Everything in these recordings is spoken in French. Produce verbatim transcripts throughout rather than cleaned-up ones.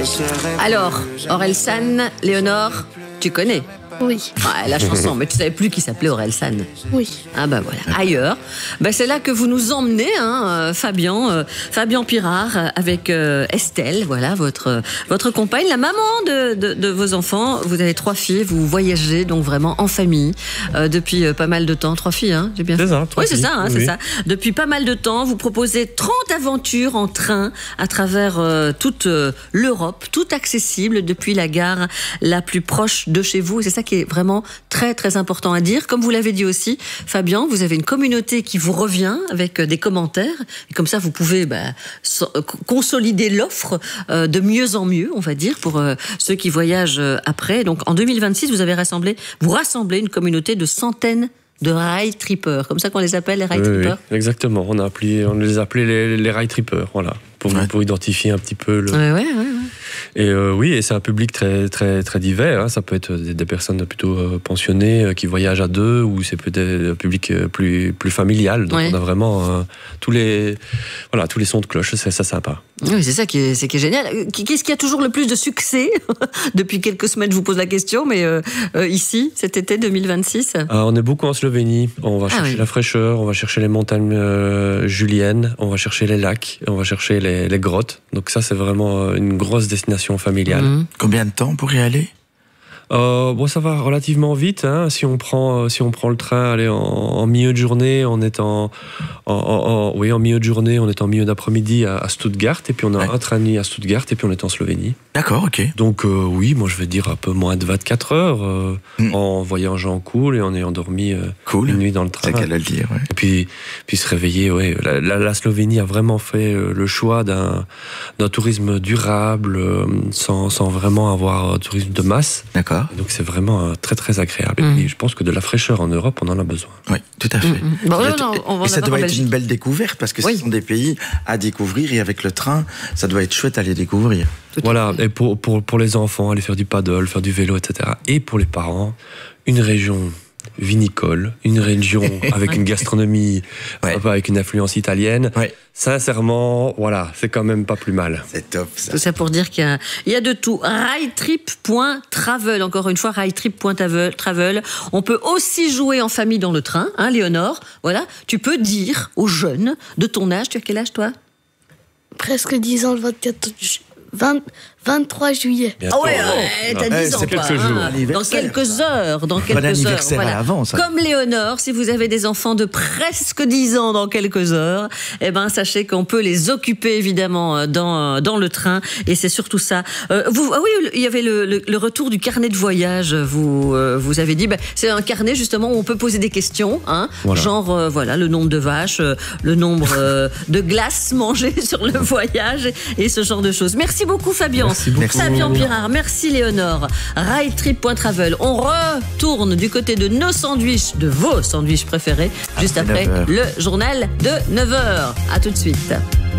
Alors, Orelsan, Léonore, tu connais? Oui. Ouais, la chanson, mais tu savais plus qu'il s'appelait Orelsan. Oui. Ah ben voilà, ailleurs. Ben c'est là que vous nous emmenez, hein, Fabien, euh, Fabien Pirard, avec euh, Estelle, voilà, votre, votre compagne, la maman de, de, de vos enfants. Vous avez trois filles, vous voyagez donc vraiment en famille euh, depuis euh, pas mal de temps. Trois filles, hein, j'ai bien C'est fait. ça, trois Oui, c'est filles. ça, hein, Oui, c'est oui. ça. Depuis pas mal de temps, vous proposez trente aventures en train à travers euh, toute euh, l'Europe, tout accessible depuis la gare la plus proche de chez vous. Et c'est ça qui est vraiment très très important à dire. Comme vous l'avez dit aussi, Fabien, vous avez une communauté qui vous revient avec des commentaires. Et comme ça, vous pouvez bah, so- consolider l'offre euh, de mieux en mieux, on va dire, pour euh, ceux qui voyagent euh, après. Donc en deux mille vingt-six, vous avez rassemblé, vous rassemblez une communauté de centaines de rail trippers, comme ça qu'on les appelle, les rail Oui, oui, trippers. exactement. On, a appelé, on les appelait les, les rail trippers, voilà, pour, Ouais. pour identifier un petit peu le. Ouais, ouais, ouais, ouais. Et euh, oui, et c'est un public très très très divers. Hein. Ça peut être des, des personnes plutôt euh, pensionnées euh, qui voyagent à deux, ou c'est peut-être un public euh, plus plus familial. Donc Ouais. on a vraiment euh, tous les voilà tous les sons de cloche. C'est ça sympa. Oui, c'est ça qui est, c'est qui est génial. Euh, Qu'est-ce qui a toujours le plus de succès? Depuis quelques semaines, je vous pose la question, mais euh, euh, ici, cet été deux mille vingt-six. Euh, on est beaucoup en Slovénie. On va Ah chercher oui. la fraîcheur, on va chercher les montagnes euh, juliennes, on va chercher les lacs, on va chercher les, les grottes. Donc ça, c'est vraiment euh, une grosse destination familiale. Mhm. Combien de temps pour y aller? Euh, bon, ça va relativement vite. Hein. Si on prend, euh, si on prend le train, allez, en, en milieu de journée, on est en, en, en- en- oui, en milieu de journée, on est en milieu d'après-midi à, à Stuttgart, et puis on a Ouais. un train de nuit à Stuttgart, et puis on est en Slovénie. D'accord, ok. Donc euh, oui, moi je vais dire un peu moins de vingt-quatre heures euh, Mm. en voyageant cool et en ayant dormi euh, Cool. une nuit dans le train. C'est qu'elle a le dire, ouais. Et puis, puis se réveiller, ouais. La, la, la Slovénie a vraiment fait euh, le choix d'un, d'un tourisme durable, euh, sans, sans vraiment avoir un tourisme de masse. D'accord. Et donc c'est vraiment euh, très très agréable. Mm. Et puis, je pense que de la fraîcheur en Europe, on en a besoin. Oui, tout à fait. Mhm. Bon, Ça non, doit non, être- on va et ça en avoir doit en être Belgique. une belle découverte parce que Oui. ce sont des pays à découvrir et avec le train, ça doit être chouette à les découvrir. Tout à Voilà, fait. et pour, pour, pour les enfants, aller faire du paddle, faire du vélo, et cetera. Et pour les parents, une région vinicole, une région avec une gastronomie, Ouais. un peu avec une influence italienne. Ouais. Sincèrement, voilà, c'est quand même pas plus mal. C'est top, ça. Tout ça pour dire qu'il y a, il y a de tout. railtrip point travel, encore une fois, railtrip point travel. On peut aussi jouer en famille dans le train, hein, Léonore. Voilà, tu peux dire aux jeunes de ton âge, tu as quel âge toi? Presque dix ans, le vingt-quatre ju- vingt vingt-trois juillet. Ah ouais, ouais, t'as Ouais, dix ans, c'est toi, quelques hein. jours. Dans Anniversaire. quelques heures, dans quelques heures. anniversaire à l'avance, hein. Comme Léonore, si vous avez des enfants de presque dix ans dans quelques heures, eh ben, sachez qu'on peut les occuper, évidemment, dans, dans le train. Et c'est surtout ça. Euh, vous, ah oui, il y avait le, le, le retour du carnet de voyage. Vous, euh, vous avez dit, ben, c'est un carnet, justement, où on peut poser des questions, hein. Voilà. Genre, euh, voilà, le nombre de vaches, euh, le nombre euh, de glaces mangées sur le voyage et ce genre de choses. Merci beaucoup, Fabien. Merci beaucoup. Fabien Pirard, merci Léonore. railtrip point travel. On retourne du côté de nos sandwichs, de vos sandwichs préférés, juste Après après neuf heures. le journal de neuf heures. À tout de suite.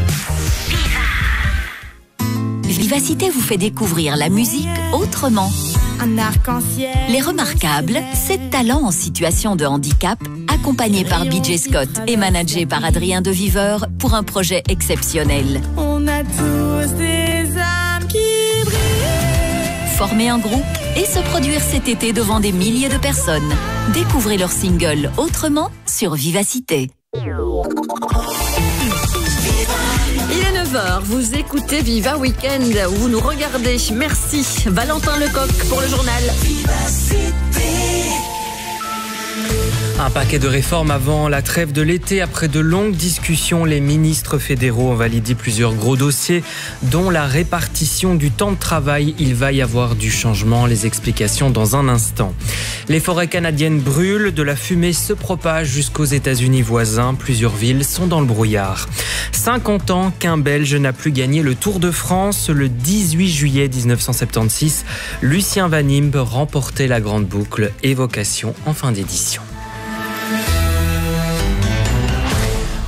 Vivacité vous fait découvrir la musique autrement. Un arc-en-ciel. Les Remarquables, sept talents en situation de handicap, accompagnés par B J Scott et managés par Adrien Deviveur pour un projet exceptionnel. On a tous des âmes qui brillent. Former un groupe et se produire cet été devant des milliers de personnes. Découvrez leur single Autrement sur Vivacité. Il est neuf heures, vous écoutez Viva Weekend, où vous nous regardez. Merci Valentin Lecoq pour le journal. Un paquet de réformes avant la trêve de l'été. Après de longues discussions, les ministres fédéraux ont validé plusieurs gros dossiers, dont la répartition du temps de travail. Il va y avoir du changement. Les explications dans un instant. Les forêts canadiennes brûlent. De la fumée se propage jusqu'aux États-Unis voisins. Plusieurs villes sont dans le brouillard. cinquante ans qu'un Belge n'a plus gagné le Tour de France. Le dix-huit juillet mille neuf cent soixante-seize, Lucien Van Impe remportait la grande boucle. Évocation en fin d'édition.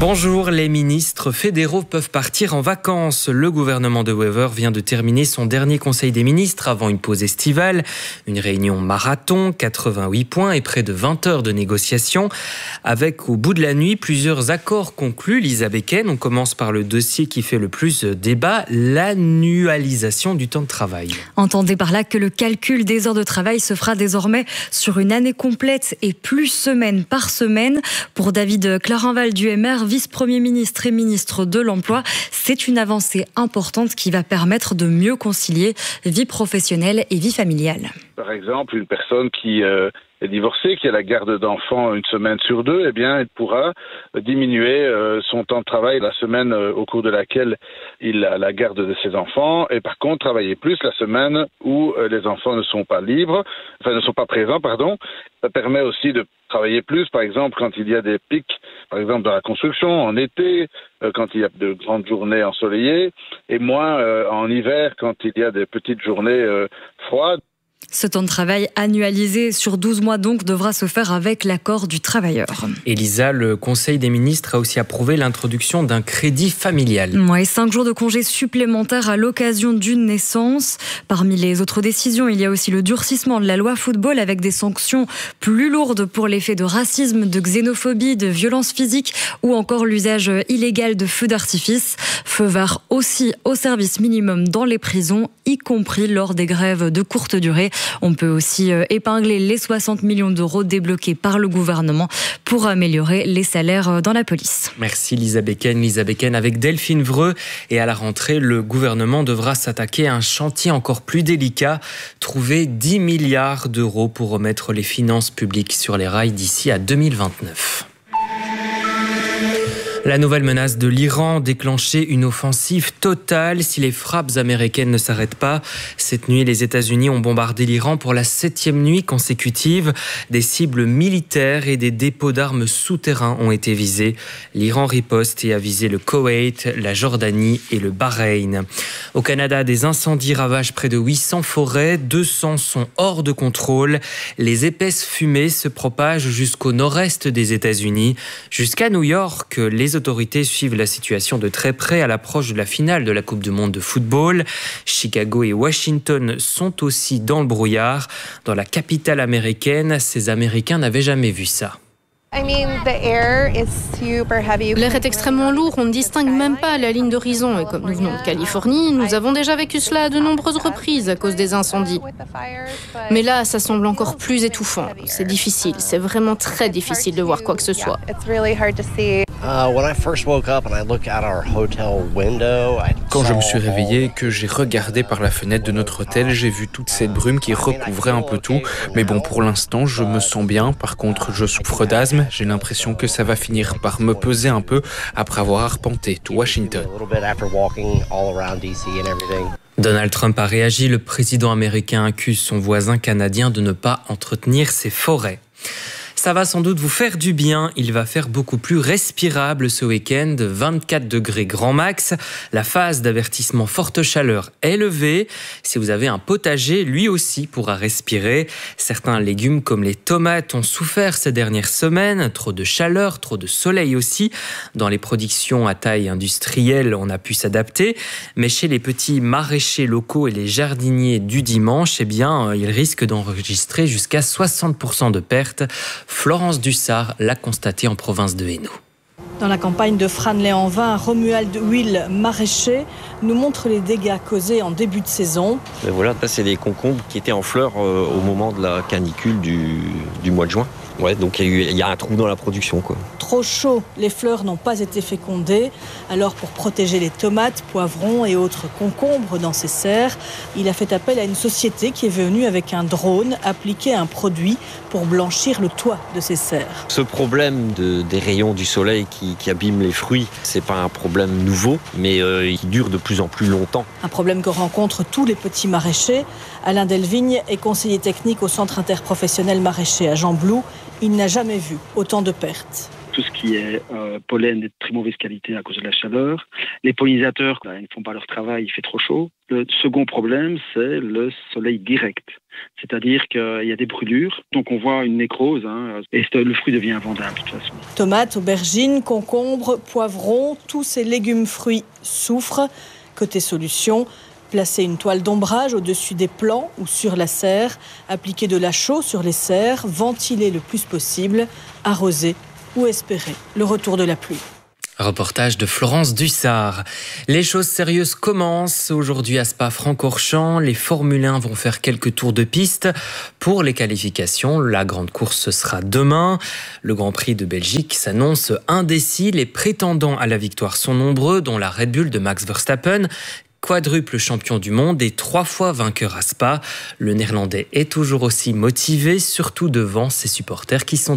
Bonjour, les ministres fédéraux peuvent partir en vacances. Le gouvernement de Wever vient de terminer son dernier conseil des ministres avant une pause estivale. Une réunion marathon, quatre-vingt-huit points et près de vingt heures de négociations. Avec au bout de la nuit plusieurs accords conclus. Lisa Becken, on commence par le dossier qui fait le plus débat, l'annualisation du temps de travail. Entendez par là que le calcul des heures de travail se fera désormais sur une année complète et plus semaine par semaine. Pour David Clarenval du M R, vice-premier ministre et ministre de l'Emploi, c'est une avancée importante qui va permettre de mieux concilier vie professionnelle et vie familiale. Par exemple, une personne qui euh, est divorcée, qui a la garde d'enfants une semaine sur deux, eh bien, elle pourra diminuer euh, son temps de travail la semaine euh, au cours de laquelle il a la garde de ses enfants, et par contre travailler plus la semaine où euh, les enfants ne sont pas libres, enfin ne sont pas présents, pardon. Ça permet aussi de travailler plus, par exemple, quand il y a des pics, par exemple dans la construction, en été, euh, quand il y a de grandes journées ensoleillées, et moins euh, en hiver, quand il y a des petites journées euh, froides. Ce temps de travail annualisé sur douze mois donc devra se faire avec l'accord du travailleur. Elisa, le Conseil des ministres a aussi approuvé l'introduction d'un crédit familial. Ouais, cinq jours de congés supplémentaires à l'occasion d'une naissance. Parmi les autres décisions, il y a aussi le durcissement de la loi football avec des sanctions plus lourdes pour les faits de racisme, de xénophobie, de violence physique ou encore l'usage illégal de feux d'artifice. Feu vert aussi au service minimum dans les prisons, y compris lors des grèves de courte durée. On peut aussi épingler les soixante millions d'euros débloqués par le gouvernement pour améliorer les salaires dans la police. Merci Lisa Becken. Lisa Becken avec Delphine Vreux. Et à la rentrée, le gouvernement devra s'attaquer à un chantier encore plus délicat. Trouver dix milliards d'euros pour remettre les finances publiques sur les rails d'ici à deux mille vingt-neuf. La nouvelle menace de l'Iran, déclencher une offensive totale si les frappes américaines ne s'arrêtent pas. Cette nuit, les États-Unis ont bombardé l'Iran pour la septième nuit consécutive. Des cibles militaires et des dépôts d'armes souterrains ont été visés. L'Iran riposte et a visé le Koweït, la Jordanie et le Bahreïn. Au Canada, des incendies ravagent près de huit cents forêts. deux cents sont hors de contrôle. Les épaisses fumées se propagent jusqu'au nord-est des États-Unis. Jusqu'à New York, les Les autorités suivent la situation de très près à l'approche de la finale de la Coupe du Monde de football. Chicago et Washington sont aussi dans le brouillard. Dans la capitale américaine, ces Américains n'avaient jamais vu ça. L'air est extrêmement lourd, on ne distingue même pas la ligne d'horizon. Et comme nous venons de Californie, nous avons déjà vécu cela à de nombreuses reprises à cause des incendies. Mais là, ça semble encore plus étouffant. C'est difficile, c'est vraiment très difficile de voir quoi que ce soit. Quand je me suis réveillé et que j'ai regardé par la fenêtre de notre hôtel, j'ai vu toute cette brume qui recouvrait un peu tout. Mais bon, pour l'instant, je me sens bien. Par contre, je souffre d'asthme. J'ai l'impression que ça va finir par me peser un peu après avoir arpenté tout Washington. Donald Trump a réagi. Le président américain accuse son voisin canadien de ne pas entretenir ses forêts. Ça va sans doute vous faire du bien. Il va faire beaucoup plus respirable ce week-end. vingt-quatre degrés grand max. La phase d'avertissement forte chaleur est levée. Si vous avez un potager, lui aussi pourra respirer. Certains légumes comme les tomates ont souffert ces dernières semaines. Trop de chaleur, trop de soleil aussi. Dans les productions à taille industrielle, on a pu s'adapter. Mais chez les petits maraîchers locaux et les jardiniers du dimanche, eh bien, ils risquent d'enregistrer jusqu'à soixante pour cent de pertes. Florence Dussard l'a constaté en province de Hainaut. Dans la campagne de Franley-en-Vin, Romuald Will, maraîcher, nous montre les dégâts causés en début de saison. Et voilà, là, c'est des concombres qui étaient en fleurs euh, au moment de la canicule du, du mois de juin. Ouais, donc il y a eu, il y a un trou dans la production, quoi. Trop chaud, les fleurs n'ont pas été fécondées. Alors pour protéger les tomates, poivrons et autres concombres dans ces serres, il a fait appel à une société qui est venue avec un drone appliquer un produit pour blanchir le toit de ces serres. Ce problème de, des rayons du soleil qui, qui abîment les fruits, c'est pas un problème nouveau, mais euh, qui dure de plus en plus longtemps. Un problème que rencontrent tous les petits maraîchers. Alain Delvigne est conseiller technique au Centre interprofessionnel maraîcher à Jean-Blou. Il n'a jamais vu autant de pertes. tout ce qui est euh, pollen est de très mauvaise qualité à cause de la chaleur. Les pollinisateurs, bah, ils ne font pas leur travail, il fait trop chaud. Le second problème, c'est le soleil direct. C'est-à-dire qu'il y a des brûlures, donc on voit une nécrose, hein, et le fruit devient invendable de toute façon. Tomates, aubergines, concombres, poivrons, tous ces légumes fruits souffrent. Côté solution, placer une toile d'ombrage au-dessus des plants ou sur la serre, appliquer de la chaux sur les serres, ventiler le plus possible, arroser ou espérer le retour de la pluie. Reportage de Florence Dussard. Les choses sérieuses commencent aujourd'hui à Spa-Francorchamps. Les Formule un vont faire quelques tours de piste pour les qualifications. La grande course, ce sera demain. Le Grand Prix de Belgique s'annonce indécis. Les prétendants à la victoire sont nombreux, dont la Red Bull de Max Verstappen, quadruple champion du monde et trois fois vainqueur à Spa. Le Néerlandais est toujours aussi motivé, surtout devant ses supporters qui sont